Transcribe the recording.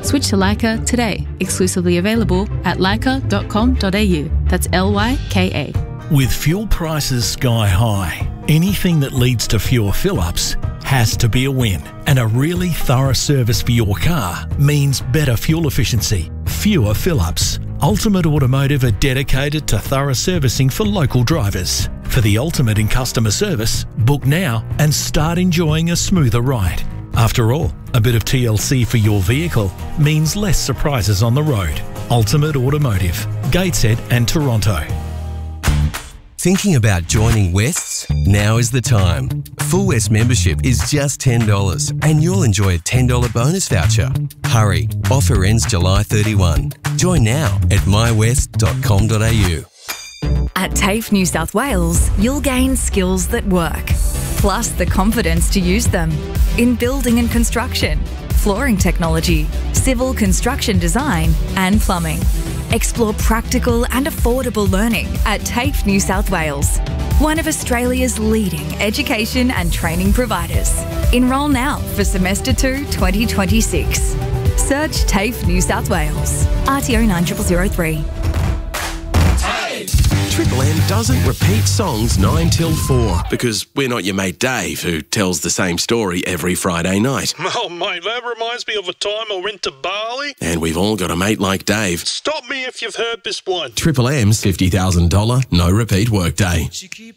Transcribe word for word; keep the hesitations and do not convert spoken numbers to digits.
Switch to Leica today. Exclusively available at leica dot com dot a u. That's L Y K A. With fuel prices sky high, anything that leads to fewer fill-ups has to be a win. And a really thorough service for your car means better fuel efficiency, fewer fill-ups. Ultimate Automotive are dedicated to thorough servicing for local drivers. For the ultimate in customer service, book now and start enjoying a smoother ride. After all, a bit of T L C for your vehicle means less surprises on the road. Ultimate Automotive, Gateshead and Toronto. Thinking about joining Wests? Now is the time. Full West membership is just ten dollars and you'll enjoy a ten dollars bonus voucher. Hurry, offer ends July thirty-first. Join now at my west dot com dot a u. At TAFE New South Wales, you'll gain skills that work, plus the confidence to use them in building and construction, flooring technology, civil construction design and plumbing. Explore practical and affordable learning at TAFE New South Wales, one of Australia's leading education and training providers. Enrol now for semester two twenty twenty-six. Search TAFE New South Wales. R T O nine zero zero zero three. Triple M doesn't repeat songs nine till four because we're not your mate Dave who tells the same story every Friday night. Oh, mate, that reminds me of a time I went to Bali. And we've all got a mate like Dave. Stop me if you've heard this one. Triple M's fifty thousand dollars no repeat workday.